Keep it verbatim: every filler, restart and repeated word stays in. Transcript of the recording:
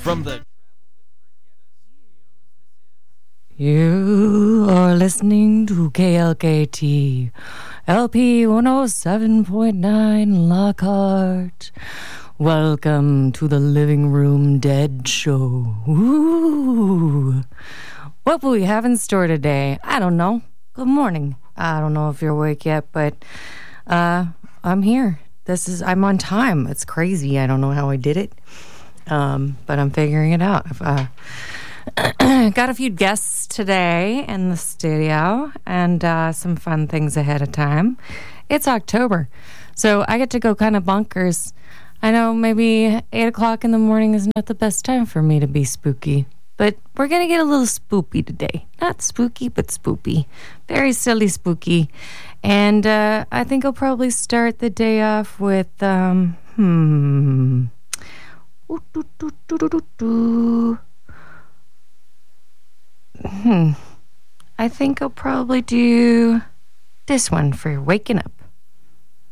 From the You are listening to K L K T, L P one oh seven point nine Lockhart. Welcome to the Living Room Dead Show. Ooh. What will we have in store today? I don't know. Good morning. I don't know if you're awake yet, but uh, I'm here. This is, I'm on time. It's crazy. I don't know how I did it, um, but I'm figuring it out. If, uh, got a few guests today in the studio and uh, some fun things ahead of time. It's October, so I get to go kind of bonkers. I know maybe eight o'clock in the morning is not the best time for me to be spooky, but we're going to get a little spoopy today. Not spooky, but spoopy. Very silly spooky. And uh, I think I'll probably start the day off with, um, hmm. Ooh, doo, doo, doo, doo, doo, doo. Hmm. I think I'll probably do this one for waking up.